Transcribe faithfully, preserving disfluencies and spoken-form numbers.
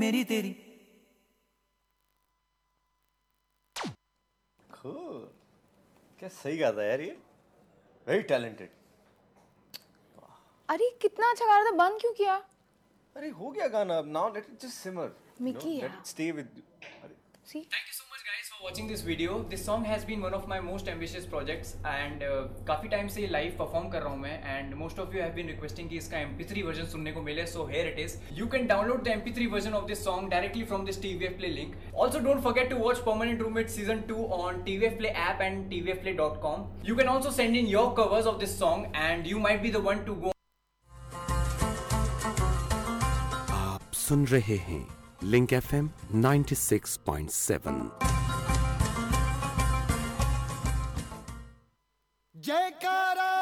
मेरी तेरी cool. क्या सही गाता है यार ये, वेरी टैलेंटेड। अरे कितना अच्छा गा रहा था, बंद क्यों किया? अरे हो गया गाना, अब now let it just Simar, Mickey, late yeah. It stay with. See? Thank you so much guys for watching this video. This song has been one of my most ambitious projects and uh, काफ़ी time से live perform कर रहा हूँ मैं and most of you have been requesting कि इसका M P three version सुनने को मिले, so here it is. You can download the M P three version of this song directly from this T V F Play link. Also don't forget to watch Permanent Roommate season two on T V F Play app and T V F Play dot com. You can also send in your covers of this song and you might be the one to go. आप सुन रहे हैं link F M ninety six point seven. जयकारा